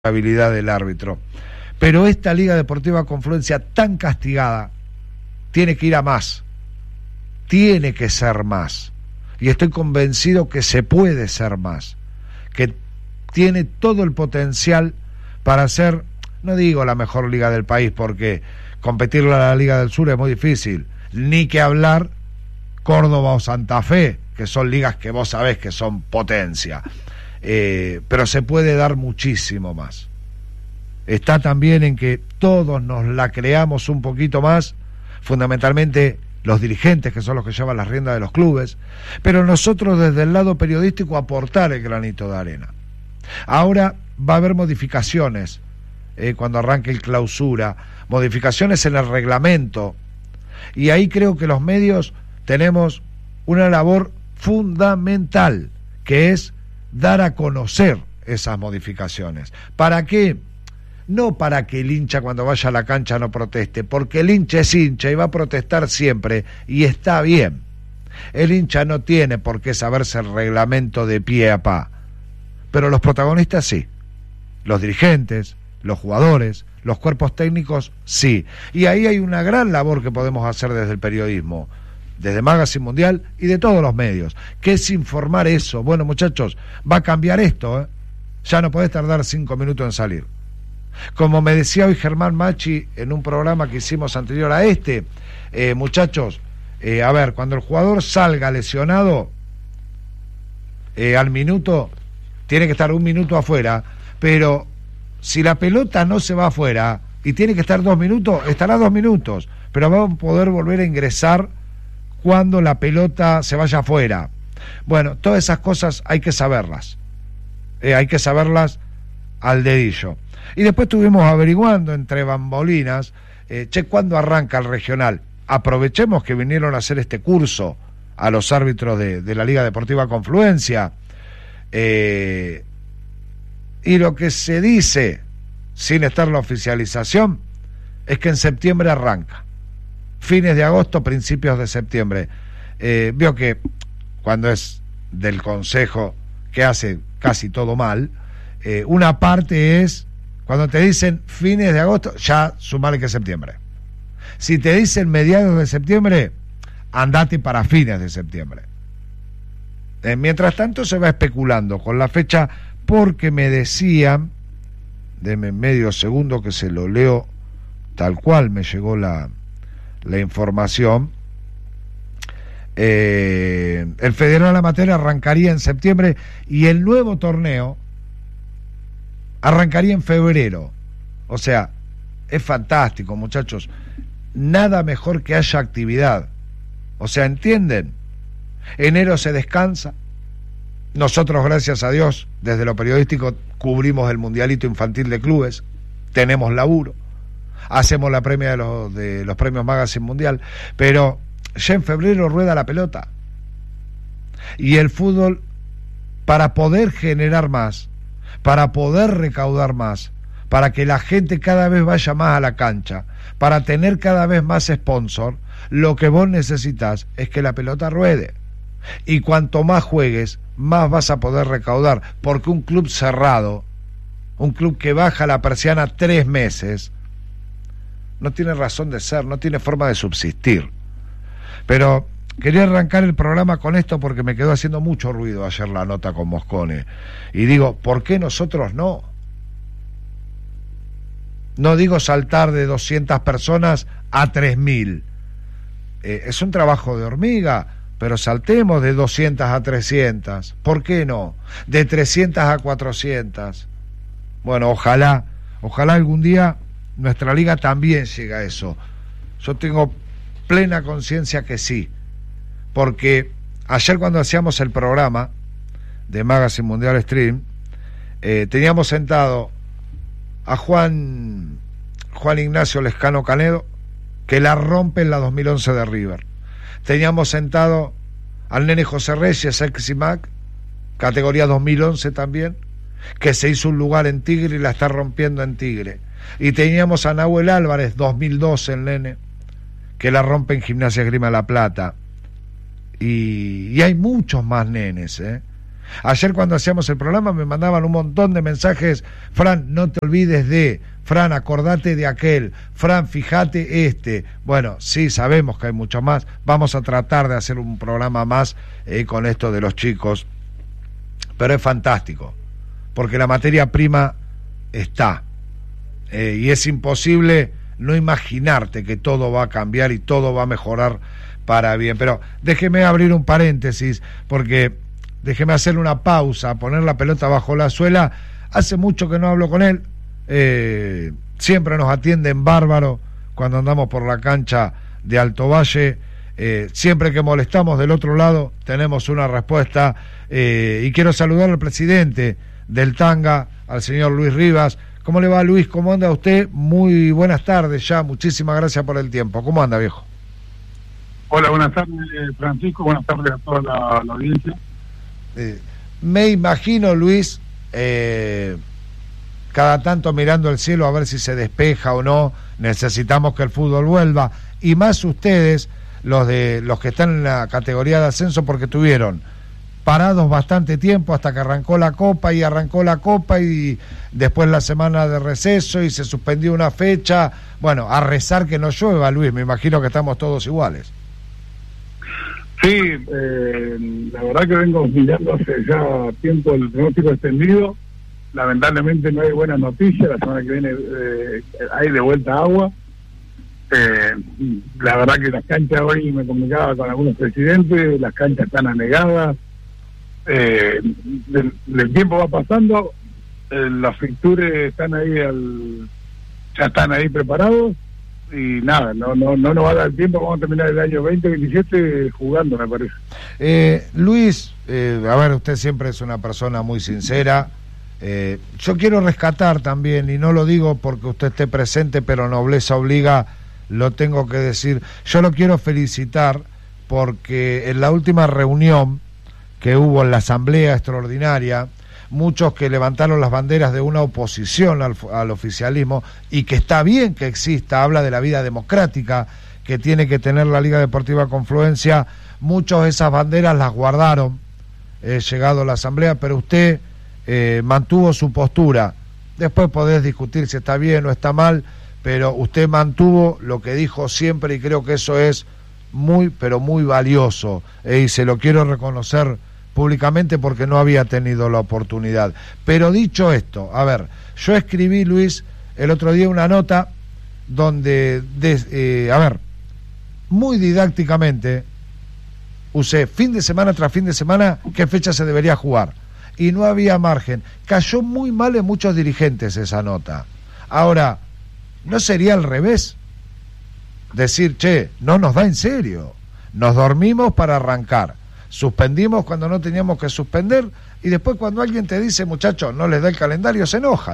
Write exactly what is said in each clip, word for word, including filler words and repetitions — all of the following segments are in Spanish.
habilidad del árbitro. Pero esta Liga Deportiva Confluencia tan castigada tiene que ir a más, tiene que ser más, y estoy convencido que se puede ser más, que tiene todo el potencial para ser, no digo la mejor liga del país, porque competirle a la Liga del Sur es muy difícil, ni que hablar Córdoba o Santa Fe, que son ligas que vos sabés que son potencia. Eh, pero se puede dar muchísimo más. Está también en que todos nos la creamos un poquito más, fundamentalmente los dirigentes, que son los que llevan las riendas de los clubes, pero nosotros desde el lado periodístico aportar el granito de arena. Ahora va a haber modificaciones eh, cuando arranque el clausura, modificaciones en el reglamento, y ahí creo que los medios tenemos una labor fundamental, que es dar a conocer esas modificaciones. ¿Para qué? No para que el hincha cuando vaya a la cancha no proteste, porque el hincha es hincha y va a protestar siempre, y está bien. El hincha no tiene por qué saberse el reglamento de pie a pa, pero los protagonistas sí, los dirigentes, los jugadores, los cuerpos técnicos sí, y ahí hay una gran labor que podemos hacer desde el periodismo, desde Magazine Mundial y de todos los medios, que es informar eso. Bueno, muchachos, va a cambiar esto, ¿eh? Ya no podés tardar cinco minutos en salir. Como me decía hoy Germán Machi en un programa que hicimos anterior a este, eh, muchachos, eh, a ver, cuando el jugador salga lesionado, eh, al minuto, tiene que estar un minuto afuera, pero si la pelota no se va afuera y tiene que estar dos minutos, estará dos minutos, pero va a poder volver a ingresar cuando la pelota se vaya afuera. Bueno, todas esas cosas hay que saberlas, eh, hay que saberlas al dedillo. Y después estuvimos averiguando entre bambolinas, eh, che, ¿cuándo arranca el regional? Aprovechemos que vinieron a hacer este curso a los árbitros de, de la Liga Deportiva Confluencia, eh, y lo que se dice, sin estar la oficialización, es que en septiembre arranca. Fines de agosto, principios de septiembre. Eh, veo que cuando es del Consejo, que hace casi todo mal, eh, una parte es, cuando te dicen fines de agosto, ya sumale que es septiembre. Si te dicen mediados de septiembre, andate para fines de septiembre. Eh, mientras tanto se va especulando con la fecha, porque me decían, deme medio segundo que se lo leo tal cual me llegó la... la información, eh, el Federal Amateur arrancaría en septiembre y el nuevo torneo arrancaría en febrero. O sea, es fantástico, muchachos, nada mejor que haya actividad. O sea, ¿entienden? Enero se descansa, nosotros, gracias a Dios, desde lo periodístico cubrimos el Mundialito Infantil de Clubes, tenemos laburo, hacemos la premia de los, de los premios Magazine Mundial, pero ya en febrero rueda la pelota. Y el fútbol, para poder generar más, para poder recaudar más, para que la gente cada vez vaya más a la cancha, para tener cada vez más sponsor, lo que vos necesitas es que la pelota ruede. Y cuanto más juegues, más vas a poder recaudar, porque un club cerrado, un club que baja la persiana tres meses, no tiene razón de ser, no tiene forma de subsistir. Pero quería arrancar el programa con esto porque me quedó haciendo mucho ruido ayer la nota con Moscone. Y digo, ¿por qué nosotros no? No digo saltar de doscientas personas a tres mil. Eh, es un trabajo de hormiga, pero saltemos de doscientas a trescientas. ¿Por qué no? De trescientas a cuatrocientas. Bueno, ojalá, ojalá algún día nuestra liga también llega a eso. Yo tengo plena conciencia que sí, porque ayer cuando hacíamos el programa de Magazine Mundial Stream, eh, teníamos sentado a Juan Juan Ignacio Lescano Canedo, que la rompe en la dos mil once de River. Teníamos sentado al nene José Reyes, ex I M A C, categoría dos mil once también, que se hizo un lugar en Tigre y la está rompiendo en Tigre. Y teníamos a Nahuel Álvarez, dos mil doce, el nene, que la rompe en Gimnasia Esgrima La Plata. Y, y hay muchos más nenes, ¿eh? Ayer cuando hacíamos el programa me mandaban un montón de mensajes: Fran, no te olvides de, Fran, acordate de aquel, Fran, fíjate este. Bueno, sí, sabemos que hay mucho más. Vamos a tratar de hacer un programa más eh, con esto de los chicos, pero es fantástico, porque la materia prima está, eh, y es imposible no imaginarte que todo va a cambiar y todo va a mejorar para bien. Pero déjeme abrir un paréntesis, porque déjeme hacerle una pausa, poner la pelota bajo la suela. Hace mucho que no hablo con él, eh, siempre nos atienden bárbaro cuando andamos por la cancha de Alto Valle, eh, siempre que molestamos del otro lado tenemos una respuesta, eh, y quiero saludar al presidente del Tanga, al señor Luis Rivas. ¿Cómo le va, Luis? ¿Cómo anda usted? Muy buenas tardes ya, muchísimas gracias por el tiempo. ¿Cómo anda, viejo? Hola, buenas tardes, Francisco, buenas tardes a toda la, la audiencia. Eh, me imagino, Luis, eh, cada tanto mirando el cielo a ver si se despeja o no. Necesitamos que el fútbol vuelva, y más ustedes, los de los que están en la categoría de ascenso, porque tuvieron parados bastante tiempo hasta que arrancó la Copa, y arrancó la Copa y después la semana de receso y se suspendió una fecha. Bueno, a rezar que no llueva, Luis, me imagino que estamos todos iguales. Sí, eh, la verdad que vengo mirando hace ya tiempo el pronóstico extendido. Lamentablemente no hay buenas noticias. La semana que viene eh, hay de vuelta agua. Eh, la verdad que las canchas, hoy me comunicaba con algunos presidentes, las canchas están anegadas. Eh, el, el tiempo va pasando, eh, las fixtures están ahí al, ya están ahí preparados, y nada, no no no nos va a dar tiempo. Vamos a terminar el año veinte veintisiete jugando, me parece. eh, Luis, eh, a ver, usted siempre es una persona muy sincera. eh, yo quiero rescatar también, y no lo digo porque usted esté presente, pero nobleza obliga, lo tengo que decir. Yo lo quiero felicitar porque en la última reunión que hubo en la asamblea extraordinaria, muchos que levantaron las banderas de una oposición al, al oficialismo, y que está bien que exista, habla de la vida democrática que tiene que tener la Liga Deportiva Confluencia, muchos de esas banderas las guardaron, eh, llegado a la asamblea, pero usted eh, mantuvo su postura. Después podés discutir si está bien o está mal, pero usted mantuvo lo que dijo siempre, y creo que eso es muy, pero muy valioso, eh, y se lo quiero reconocer públicamente porque no había tenido la oportunidad. Pero dicho esto, a ver, yo escribí, Luis, el otro día una nota donde, de, eh, a ver, muy didácticamente usé fin de semana tras fin de semana qué fecha se debería jugar, y no había margen. Cayó muy mal en muchos dirigentes esa nota. Ahora, ¿no sería al revés? Decir, che, no nos da en serio, nos dormimos para arrancar, suspendimos cuando no teníamos que suspender, y después cuando alguien te dice, muchachos, no les da el calendario, se enojan.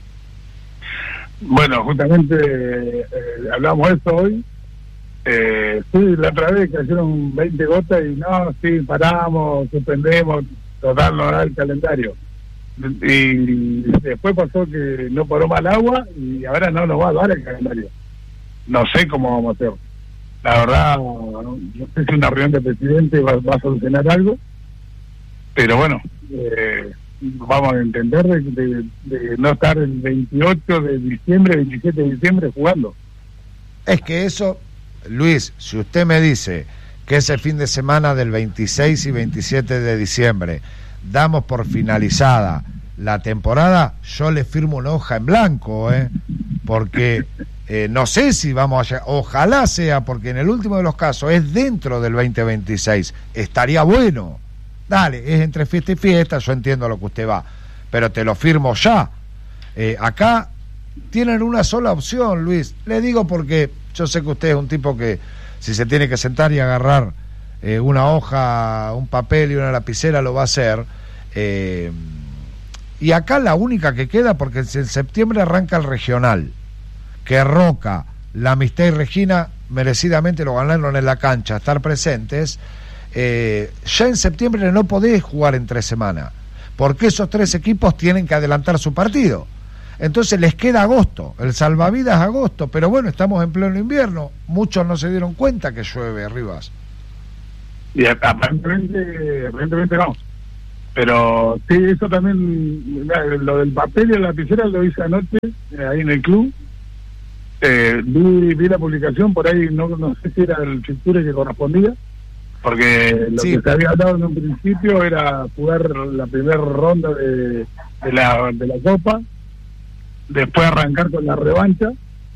Bueno, justamente eh, hablamos de esto hoy. Eh, sí, la otra vez cayeron veinte gotas y no, sí, paramos, suspendemos, total no da el calendario. Y después pasó que no paró más el agua y ahora no nos va a dar el calendario. No sé cómo vamos a hacer. La verdad, no sé si una reunión de presidente va, va a solucionar algo, pero bueno, eh, vamos a entender de, de, de no estar el veintiocho de diciembre, veintisiete de diciembre jugando. Es que eso, Luis, si usted me dice que ese fin de semana del veintiséis y veintisiete de diciembre damos por finalizada la temporada, yo le firmo una hoja en blanco, ¿eh? Porque eh, no sé si vamos a llegar, ojalá sea, porque en el último de los casos es dentro del veinte veintiséis, estaría bueno. Dale, es entre fiesta y fiesta, yo entiendo lo que usted va, pero te lo firmo ya. Eh, acá tienen una sola opción, Luis, le digo porque yo sé que usted es un tipo que si se tiene que sentar y agarrar eh, una hoja, un papel y una lapicera lo va a hacer. eh, y acá la única que queda, porque en septiembre arranca el regional, que Roca, La Amistad y Regina merecidamente lo ganaron en la cancha, estar presentes. eh, ya en septiembre no podés jugar en tres semanas, porque esos tres equipos tienen que adelantar su partido. Entonces les queda agosto, el salvavidas agosto, pero bueno, estamos en pleno invierno, muchos no se dieron cuenta que llueve, Rivas. Y aparentemente, aparentemente no. Pero sí, eso también, lo del papel y la lapicera lo hice anoche, eh, ahí en el club. Eh, vi, vi la publicación, por ahí no, no sé si era el fixture que correspondía, porque lo sí. que se había hablado en un principio era jugar la primera ronda de, de, la, de la Copa, después arrancar con la revancha,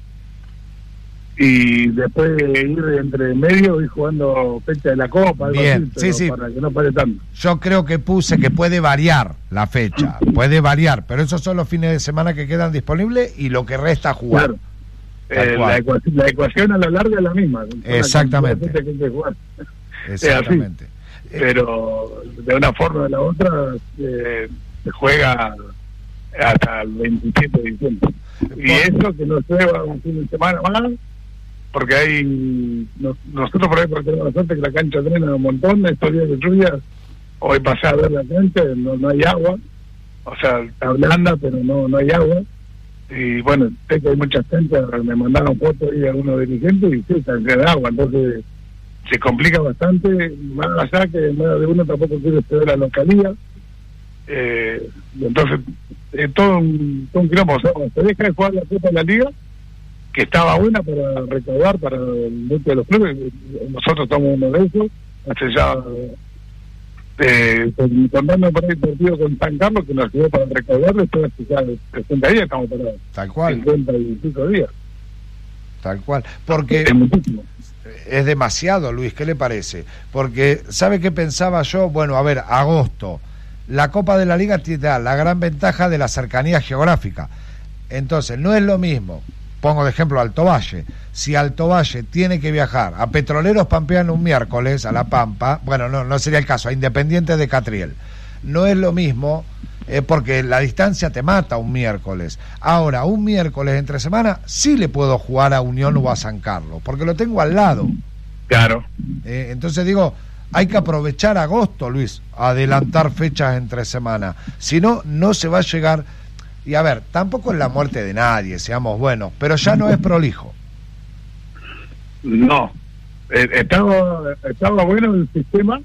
y después ir entre medio y jugando fecha de la Copa, algo bien, así, sí, sí. para que no pare tanto. Yo creo que puse que puede variar la fecha, puede variar, pero esos son los fines de semana que quedan disponibles y lo que resta jugar. Claro. Eh, la, ecuación, la ecuación a la larga es la misma. Exactamente. Que hay que jugar. Exactamente. Es así, pero de una forma o de la otra eh, se juega hasta el veintisiete de diciembre. Y eso que nos lleva un fin de semana más, porque hay nos, nosotros por ahí porque tenemos la suerte que la cancha drena un montón, estos días de lluvia, hoy pasé a ver la cancha, no, no hay agua, o sea, está blanda, pero no, no hay agua. Y bueno, sé que hay muchas canchas, me mandaron fotos ahí algunos dirigentes y sí, está llena de agua, entonces se complica bastante, más allá que más de uno tampoco quiere ceder la localía. Eh, entonces, es todo un, todo un quilombo. O sea, se deja de jugar la Copa de la Liga, que estaba buena para recaudar para muchos de los clubes. Nosotros estamos uno de esos, hace ya eh, contando por ahí el partido con San Carlos, que nos ayudó para recaudar, después hace ya sesenta días estamos para tal cual cincuenta y cinco días. Tal cual, porque es muchísimo. Es demasiado, Luis, ¿qué le parece? Porque, ¿sabe qué pensaba yo? Bueno, a ver, agosto, la Copa de la Liga te da la gran ventaja de la cercanía geográfica. Entonces, no es lo mismo, pongo de ejemplo Alto Valle, si Alto Valle tiene que viajar a Petroleros Pampeano un miércoles, a La Pampa, bueno, no, no sería el caso, a Independiente de Catriel, no es lo mismo, eh, porque la distancia te mata un miércoles. Ahora, un miércoles entre semana sí le puedo jugar a Unión o a San Carlos, porque lo tengo al lado. Claro. Eh, entonces digo, hay que aprovechar agosto, Luis, adelantar fechas entre semana. Si no, no se va a llegar. Y a ver, tampoco es la muerte de nadie, seamos buenos, pero ya no es prolijo. No. Eh, estaba, estaba bueno el sistema,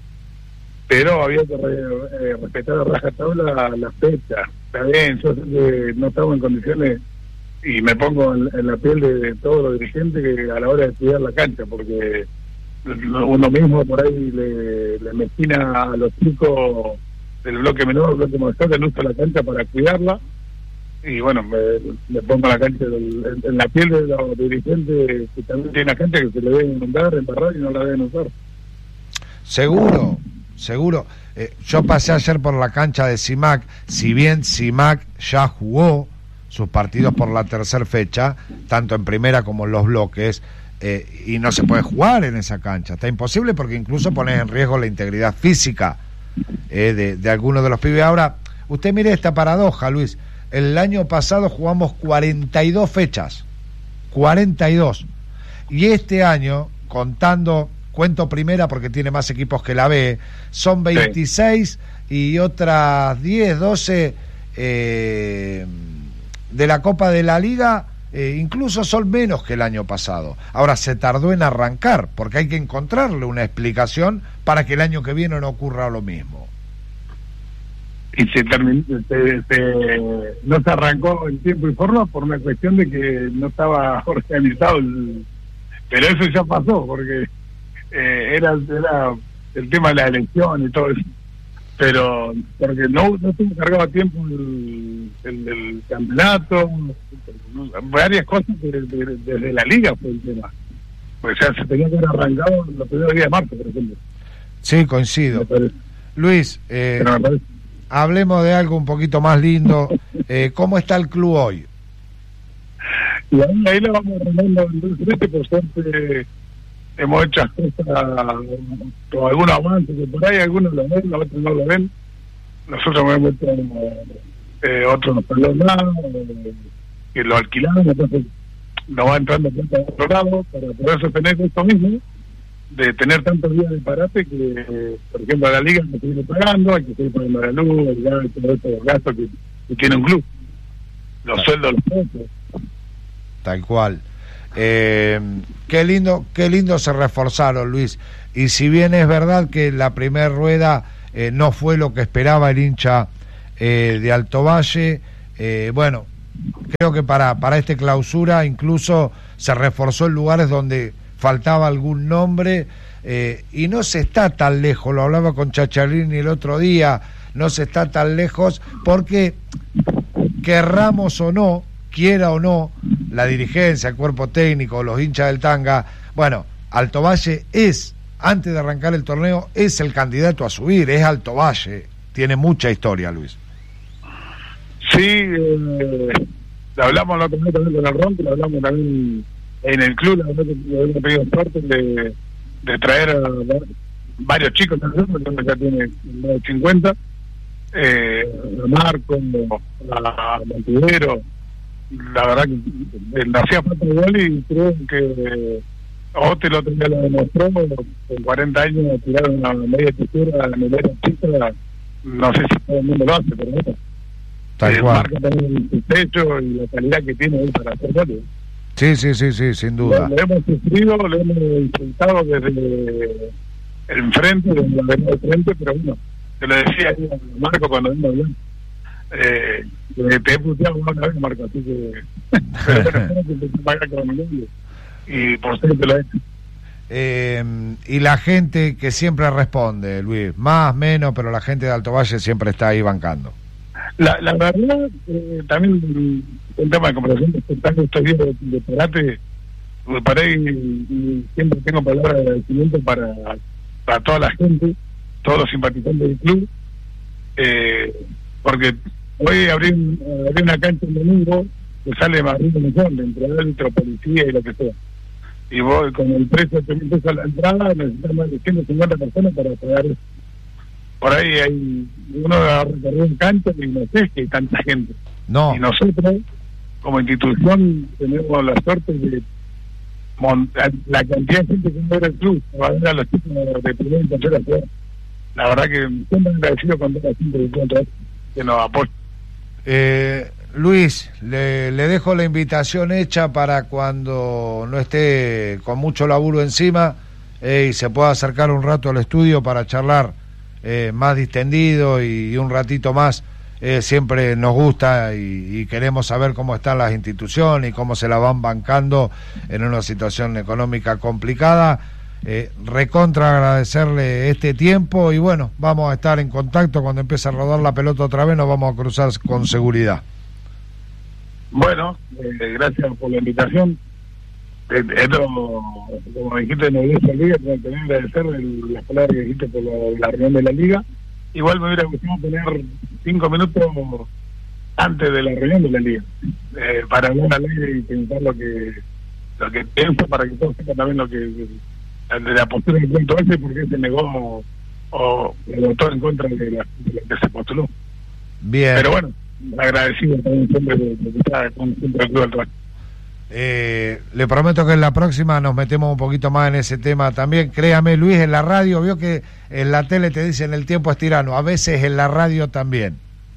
pero había que re, eh, respetar a rajatabla la fecha. Está bien, yo sé que no estamos en condiciones, y me pongo en, en la piel de, de todos los dirigentes que a la hora de estudiar la cancha, porque uno mismo por ahí le, le mezquina a los chicos del bloque menor, bloque mayor, que no usa la cancha para cuidarla, y bueno, me, me pongo la cancha del, en, en la piel de los dirigentes que también tienen la cancha que se le deben inundar, embarrar y no la deben usar. Seguro, seguro. Eh, yo pasé ayer por la cancha de Simac, si bien Simac ya jugó sus partidos por la tercera fecha, tanto en primera como en los bloques, eh, y no se puede jugar en esa cancha, está imposible porque incluso pones en riesgo la integridad física eh, de, de algunos de los pibes. Ahora, usted mire esta paradoja, Luis, el año pasado jugamos cuarenta y dos fechas, cuarenta y dos, y este año, contando, cuento primera porque tiene más equipos que la B, son veintiséis sí. Y otras diez, doce eh, de la Copa de la Liga, eh, incluso son menos que el año pasado. Ahora, se tardó en arrancar, porque hay que encontrarle una explicación para que el año que viene no ocurra lo mismo. Y se terminó, se, se, no se arrancó en tiempo y forma por una cuestión de que no estaba organizado el, pero eso ya pasó, porque eh, era, era el tema de la elección y todo eso, pero porque no, no estuvo cargado a tiempo el, el, el campeonato, varias cosas desde, desde, desde la liga fue el tema, pues ya se tenía que haber arrancado los primeros días de marzo, por ejemplo. Sí, coincido. Luis, eh, hablemos de algo un poquito más lindo. Eh, ¿Cómo está el club hoy? Y ahí, ahí lo vamos arreglando en dos veces, por suerte hemos hecho cosas con algunos avances que por ahí algunos lo ven, los otros no lo ven. Nosotros hemos hecho eh, otros nos pagaron nada, eh, que lo alquilamos, entonces nos va entrando cuenta de otro lado para poder sostener esto mismo, de tener tantos días de parate que, eh, por ejemplo, a la liga no se viene pagando, hay que seguir pagando la luz, el gas, todo eso, los gastos que, que tiene un club, los claro. sueldos, los precios. Tal cual. Eh, qué lindo, qué lindo se reforzaron, Luis. Y si bien es verdad que la primera rueda eh, no fue lo que esperaba el hincha eh, de Alto Valle. Eh, bueno, creo que para, para este clausura incluso se reforzó en lugares donde faltaba algún nombre, eh, y no se está tan lejos, lo hablaba con Chacharini el otro día, no se está tan lejos porque, querramos o no, quiera o no, la dirigencia, el cuerpo técnico, los hinchas del Tanga, bueno, Alto Valle es, antes de arrancar el torneo, es el candidato a subir, es Alto Valle, tiene mucha historia, Luis. Sí, eh, lo hablamos la otra vez también con el Ron, lo hablamos también en el club, la verdad que hemos tenido suerte de, de traer a varios chicos, que ya tiene más de cincuenta, eh, a Marco, a Montivero, la verdad que le hacía falta el gol y creo que Ote el otro día lo demostró, con cuarenta años tiraron una media textura a la melera chica, no sé si todo el mundo lo hace, pero bueno. Tal eh, cual. Marca también su pecho y la calidad que tiene él para hacer goles. Sí, sí, sí, sí, sin duda. Lo, lo hemos sufrido, lo hemos intentado desde el frente, desde la avenida del frente, pero bueno, te lo decía ahí a Marco cuando vino bien. Eh, te he puteado una vez, Marco, así que pero bueno, que te paga con el y por ser te lo he hecho. Eh, y la gente que siempre responde, Luis, más, menos, pero la gente de Alto Valle siempre está ahí bancando. La, la verdad, eh, también un tema de comparación de espectáculo, estos días de, de parate, me paré y, y siempre tengo palabras de agradecimiento para, para toda la gente, todos los simpatizantes del club, eh, porque hoy abrí, abrí una cancha un domingo que sale más de un millón entre árbitro, policía y lo que sea. Y vos con el precio de mil pesos a la entrada necesitas más de ciento cincuenta personas para pagar eso. Por ahí hay uno ha recorrido un canto y no sé que hay tanta gente. No. Y nosotros, como institución, tenemos la suerte de montar la cantidad de gente que va a ver el club, va a ver a los chicos de primera y tercera ciudad. La verdad que siempre agradecido con toda la gente que, contra, que nos apoya. Eh, Luis, le, le dejo la invitación hecha para cuando no esté con mucho laburo encima eh, y se pueda acercar un rato al estudio para charlar eh, más distendido y, y un ratito más. Eh, siempre nos gusta y, y queremos saber cómo están las instituciones y cómo se la van bancando en una situación económica complicada. Eh, recontra agradecerle este tiempo y bueno, vamos a estar en contacto cuando empiece a rodar la pelota otra vez, nos vamos a cruzar con seguridad. Bueno, eh, gracias por la invitación. Eh, esto, como dijiste, no hubiese la liga, tengo que agradecer el, las palabras que dijiste por la, la reunión de la liga. Igual me hubiera gustado tener cinco minutos antes de la reunión de la liga, eh, para hablar a la ley y pensar lo que lo que pienso, para que todos sepan también lo que de la postura del punto ese, porque se negó o, o votó en contra de, la, de lo que se postuló. Bien. Pero bueno, agradecido también siempre de, de, de estar con siempre el club del trabajo. Eh, le prometo que en la próxima nos metemos un poquito más en ese tema también. Créame, Luis, en la radio, vio que en la tele te dicen el tiempo es tirano, a veces en la radio también.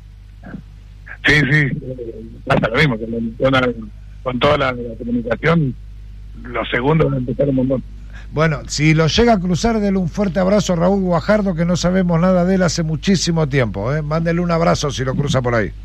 Sí, sí, pasa lo mismo, que con, con toda la, la comunicación, los segundos van a empezar un montón. Bueno, si lo llega a cruzar, dele un fuerte abrazo a Raúl Guajardo, que no sabemos nada de él hace muchísimo tiempo, ¿eh? Mándele un abrazo si lo cruza por ahí.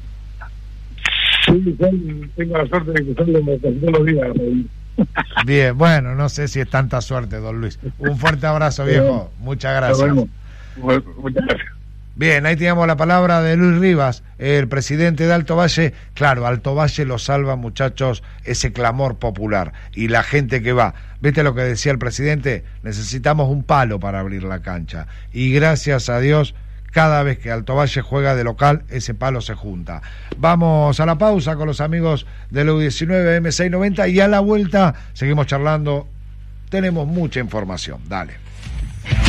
Sí, tengo la suerte de cruzarlo casi todos los días. Bien, bueno, no sé si es tanta suerte, don Luis. Un fuerte abrazo, viejo. Muchas gracias. Bueno, muchas gracias. Bien, ahí teníamos la palabra de Luis Rivas, el presidente de Alto Valle. Claro, Alto Valle lo salva, muchachos, ese clamor popular y la gente que va. ¿Viste lo que decía el presidente? Necesitamos un palo para abrir la cancha. Y gracias a Dios, cada vez que Alto Valle juega de local, ese palo se junta. Vamos a la pausa con los amigos de la U diecinueve M seiscientos noventa y a la vuelta seguimos charlando. Tenemos mucha información. Dale.